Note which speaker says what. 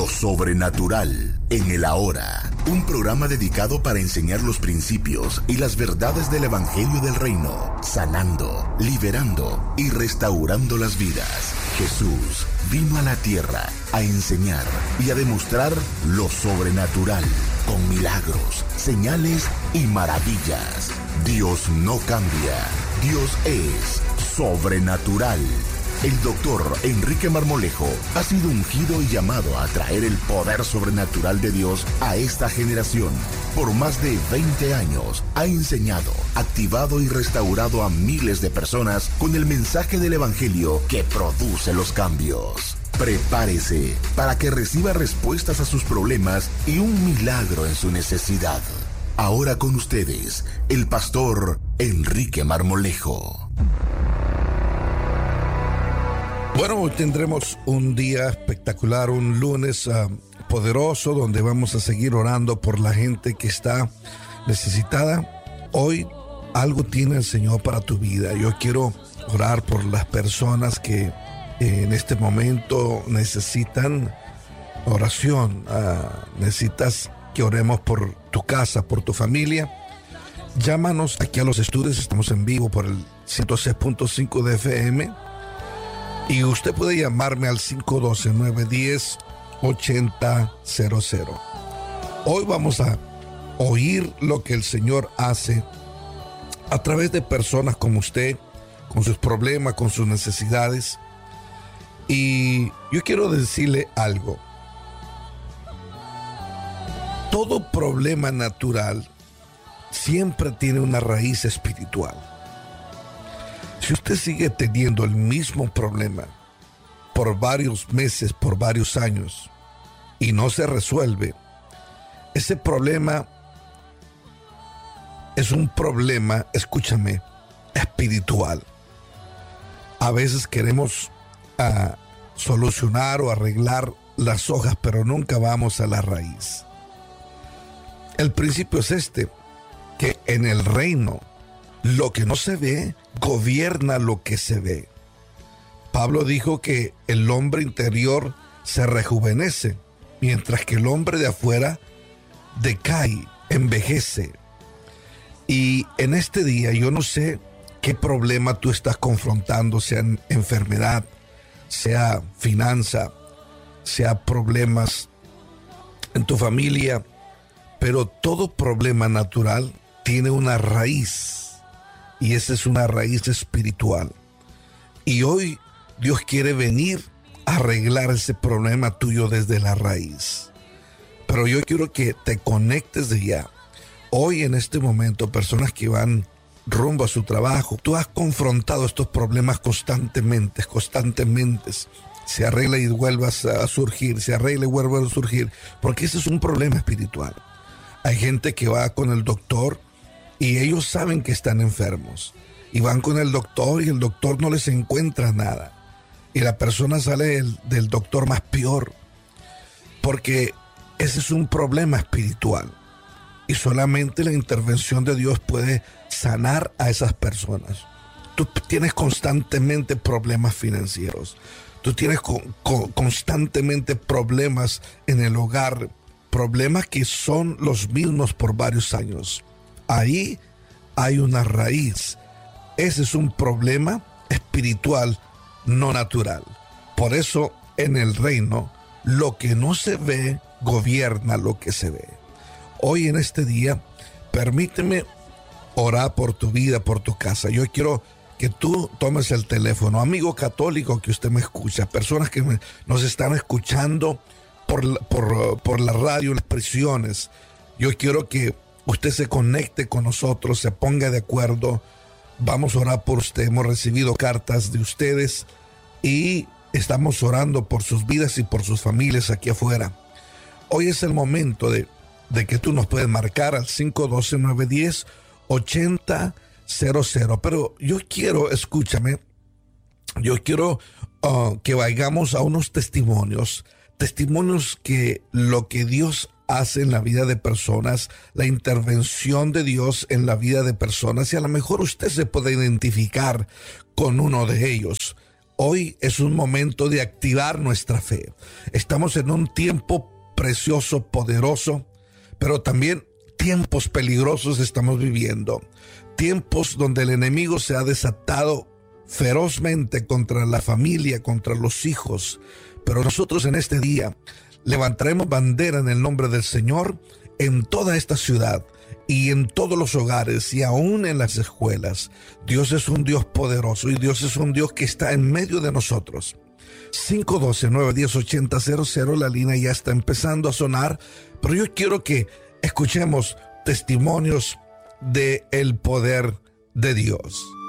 Speaker 1: Lo sobrenatural en el ahora. Un programa dedicado para enseñar los principios y las verdades del Evangelio del Reino, sanando, liberando y restaurando las vidas. Jesús vino a la tierra a enseñar y a demostrar lo sobrenatural con milagros, señales y maravillas. Dios no cambia. Dios es sobrenatural. El doctor Enrique Marmolejo ha sido ungido y llamado a traer el poder sobrenatural de Dios a esta generación. Por más de 20 años ha enseñado, activado y restaurado a miles de personas con el mensaje del Evangelio que produce los cambios. Prepárese para que reciba respuestas a sus problemas y un milagro en su necesidad. Ahora con ustedes, el pastor Enrique Marmolejo.
Speaker 2: Bueno, hoy tendremos un día espectacular, un lunes poderoso, donde vamos a seguir orando por la gente que está necesitada. Hoy algo tiene el Señor para tu vida. Yo quiero orar por las personas que en este momento necesitan oración. Necesitas que oremos por tu casa, por tu familia. Llámanos aquí a los estudios, estamos en vivo por el 106.5 de FM. Y usted puede llamarme al 512-910-8000. Hoy vamos a oír lo que el Señor hace a través de personas como usted, con sus problemas, con sus necesidades. Y yo quiero decirle algo. Todo problema natural siempre tiene una raíz espiritual. Si usted sigue teniendo el mismo problema por varios meses, por varios años, y no se resuelve, ese problema es un problema, escúchame, espiritual. A veces queremos solucionar o arreglar las hojas, pero nunca vamos a la raíz. El principio es este, que en el reino, lo que no se ve gobierna lo que se ve. Pablo dijo que el hombre interior se rejuvenece, mientras que el hombre de afuera decae, envejece. Y en este día yo no sé qué problema tú estás confrontando, sea enfermedad, sea finanza, sea problemas en tu familia, pero todo problema natural tiene una raíz. Y esa es una raíz espiritual. Y hoy Dios quiere venir a arreglar ese problema tuyo desde la raíz. Pero yo quiero que te conectes de ya. Hoy en este momento, personas que van rumbo a su trabajo, tú has confrontado estos problemas constantemente. Se arregla y vuelve a surgir, se arregla y vuelve a surgir. Porque ese es un problema espiritual. Hay gente que va con el doctor y ellos saben que están enfermos. Y van con el doctor y el doctor no les encuentra nada. Y la persona sale del doctor más peor. Porque ese es un problema espiritual. Y solamente la intervención de Dios puede sanar a esas personas. Tú tienes constantemente problemas financieros. Tú tienes constantemente problemas en el hogar. Problemas que son los mismos por varios años. Ahí hay una raíz. Ese es un problema espiritual, no natural. Por eso en el reino, lo que no se ve gobierna lo que se ve. Hoy en este día, permíteme orar por tu vida, por tu casa. Yo quiero que tú tomes el teléfono. Amigo católico que usted me escucha, personas que nos están escuchando por la radio, las prisiones. Yo quiero que usted se conecte con nosotros, se ponga de acuerdo. Vamos a orar por usted. Hemos recibido cartas de ustedes y estamos orando por sus vidas y por sus familias aquí afuera. Hoy es el momento de que tú nos puedes marcar al 512-910-8000. Pero yo quiero, escúchame, yo quiero que vayamos a unos testimonios que lo que Dios hace en la vida de personas, la intervención de Dios en la vida de personas, y a lo mejor usted se puede identificar con uno de ellos. Hoy es un momento de activar nuestra fe. Estamos en un tiempo precioso, poderoso, pero también tiempos peligrosos estamos viviendo. Tiempos donde el enemigo se ha desatado ferozmente contra la familia, contra los hijos. Pero nosotros en este día levantaremos bandera en el nombre del Señor en toda esta ciudad y en todos los hogares y aún en las escuelas. Dios es un Dios poderoso y Dios es un Dios que está en medio de nosotros. 512-910-8000, la línea ya está empezando a sonar, pero yo quiero que escuchemos testimonios del poder de Dios.